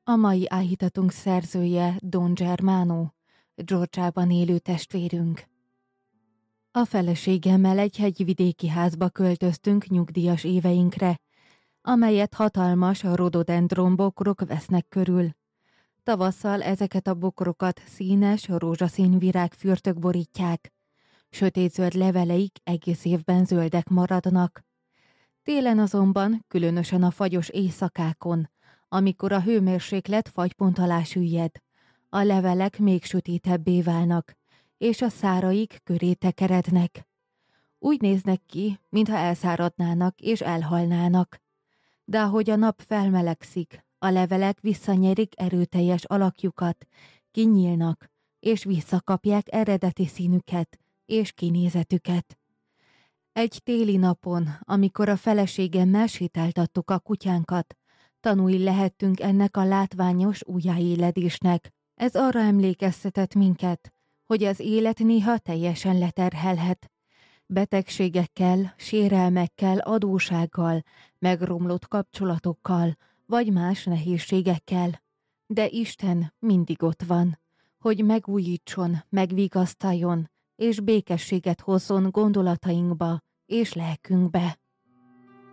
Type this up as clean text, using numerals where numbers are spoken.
A mai áhítatunk szerzője Don Germano, Georgiában élő testvérünk. A feleségemmel egy hegyvidéki házba költöztünk nyugdíjas éveinkre, amelyet hatalmas rododendron bokrok vesznek körül. Tavasszal ezeket a bokrokat színes, rózsaszín virágfürtök borítják. Sötétzöld leveleik egész évben zöldek maradnak. Télen azonban, különösen a fagyos éjszakákon, amikor a hőmérséklet fagypont alá süllyed, a levelek még sötétebbé válnak, és a száraik köré tekerednek. Úgy néznek ki, mintha elszáradnának és elhalnának. De ahogy a nap felmelegszik, a levelek visszanyerik erőteljes alakjukat, kinyílnak, és visszakapják eredeti színüket és kinézetüket. Egy téli napon, amikor a feleségemmel sétáltattuk a kutyánkat, tanúi lehettünk ennek a látványos újjáéledésnek. Ez arra emlékeztetett minket, hogy az élet néha teljesen leterhelhet. Betegségekkel, sérelmekkel, adóssággal, megromlott kapcsolatokkal, vagy más nehézségekkel. De Isten mindig ott van, hogy megújítson, megvigasztaljon, és békességet hozzon gondolatainkba és lelkünkbe.